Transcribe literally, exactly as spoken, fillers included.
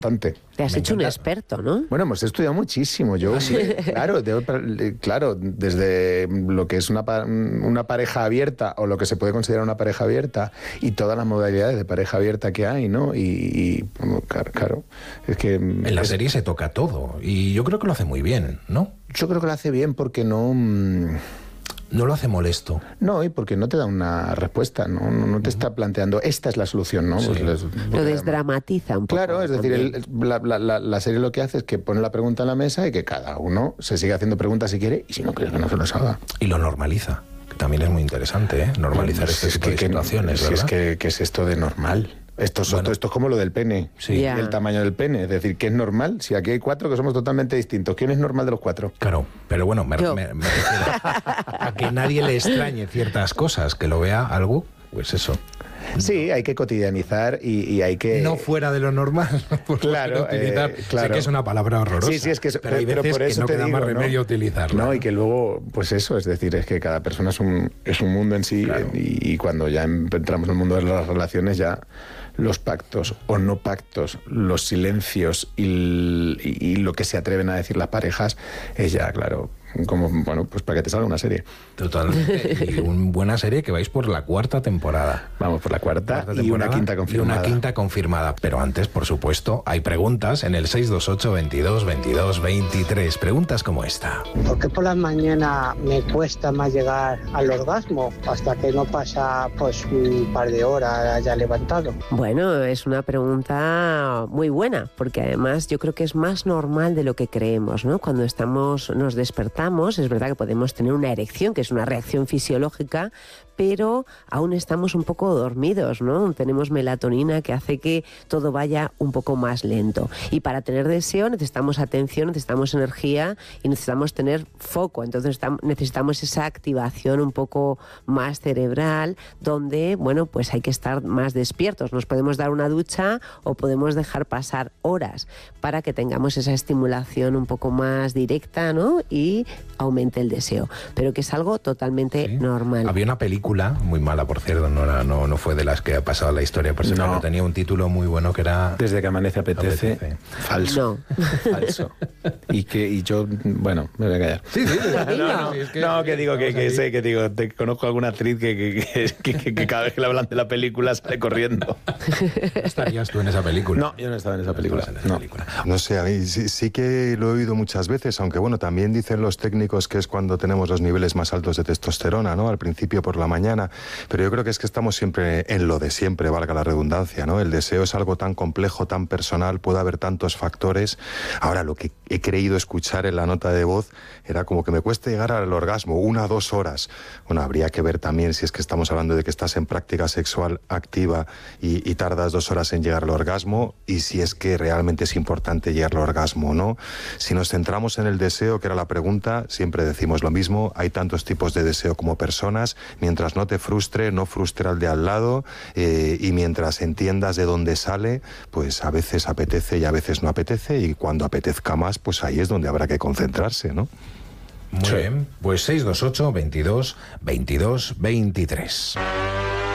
Bastante. Te has Me hecho encanta. un experto, ¿no? Bueno, hemos estudiado muchísimo. Yo, claro, de- claro, desde lo que es una, pa- una pareja abierta o lo que se puede considerar una pareja abierta y todas las modalidades de pareja abierta que hay, ¿no? Y, y, bueno, claro, claro, es que... En la es- serie se toca todo y yo creo que lo hace muy bien, ¿no? Yo creo que lo hace bien porque no... mm, No lo hace molesto. No, y porque no te da una respuesta, no, no, no te está planteando, esta es la solución, ¿no? Sí. Pues les- Lo porque- desdramatiza un poco. Claro, es decir, también. el- la, la- la- la serie lo que hace es que pone la pregunta en la mesa y que cada uno se sigue haciendo preguntas si quiere y si no quiere que no se los haga. Y lo normaliza, que también es muy interesante, ¿eh? Normalizar Pues este es tipo que- de que- situaciones, si ¿verdad? es que, ¿qué es esto de normal? Esto es, Bueno. otro- esto es como lo del pene, Sí. Ya. el tamaño del pene. Es decir, ¿qué es normal? Si aquí hay cuatro que somos totalmente distintos. ¿Quién es normal de los cuatro? Claro, pero bueno, me, Yo. me- me refiero a que nadie le extrañe ciertas cosas, que lo vea algo, pues eso, Sí, hay que cotidianizar y, y hay que... no fuera de lo normal. por Claro, utilizar. eh, Sé claro. que es una palabra horrorosa. Sí, sí, es que es- pero hay pero veces por eso que no te queda digo, más ¿no? remedio utilizarla. No, y que luego, pues eso, es decir, es que cada persona es un, es un mundo en sí, Claro. y, y cuando ya entramos en el mundo de las relaciones, ya los pactos o no pactos, los silencios y, l- y- y lo que se atreven a decir las parejas, es ya, claro, como, bueno, pues para que te salga una serie. Totalmente. Y una buena serie que vais por la cuarta temporada. Vamos por la cuarta, Cuarta y una temporada quinta confirmada. Y una quinta confirmada. Pero antes, por supuesto, hay preguntas en el seis dos ocho, veintidós, veintidós, veintitrés. Preguntas como esta. ¿Por qué por la mañana me cuesta más llegar al orgasmo hasta que no pasa pues un par de horas ya levantado? Bueno, es una pregunta muy buena, porque además yo creo que es más normal de lo que creemos, ¿no? Cuando estamos, nos despertamos, es verdad que podemos tener una erección, que es una reacción fisiológica, pero aún estamos un poco dormidos, ¿no? Tenemos melatonina que hace que todo vaya un poco más lento. Y para tener deseo necesitamos atención, necesitamos energía y necesitamos tener foco. Entonces tam- necesitamos esa activación un poco más cerebral, donde, bueno, pues hay que estar más despiertos. Nos podemos dar una ducha o podemos dejar pasar horas para que tengamos esa estimulación un poco más directa, ¿no? Y aumente el deseo. Pero que es algo totalmente Sí. normal. Había una película, muy mala por cierto, no, era- no, no fue de las que ha pasado la historia personal, No. no. Tenía un título muy bueno que era... Desde que amanece apetece, Apetece. falso. No. Falso. Y que y yo, bueno, me voy a callar. Sí, sí, No, sí, es que, No, que digo que, estamos que ahí. sé, que digo, te conozco alguna actriz que, que, que, que- que cada vez que le hablan de la película sale corriendo. ¿Estarías tú en esa película? No, yo no estaba en esa película. estabas en esa No. película. No sé, a mí sí, sí que lo he oído muchas veces, aunque bueno, también dicen los técnicos que es cuando tenemos los niveles más altos de testosterona, ¿no? Al principio por la mañana, pero yo creo que es que estamos siempre en lo de siempre, valga la redundancia, ¿no? El deseo es algo tan complejo, tan personal, puede haber tantos factores. Ahora, lo que he creído escuchar en la nota de voz era como que me cuesta llegar al orgasmo, una o dos horas. Bueno, habría que ver también si es que estamos hablando de que estás en práctica sexual activa y, y tardas dos horas en llegar al orgasmo, y si es que realmente es importante llegar al orgasmo o no. Si nos centramos en el deseo, que era la pregunta, siempre decimos lo mismo, hay tantos tipos de deseo como personas, mientras no te frustre, no frustre al de al lado, eh, y mientras entiendas de dónde sale, pues a veces apetece y a veces no apetece, y cuando apetezca más, pues ahí es donde habrá que concentrarse, ¿no? Muy Sí. bien, pues seis dos ocho, veintidós, veintidós, veintitrés.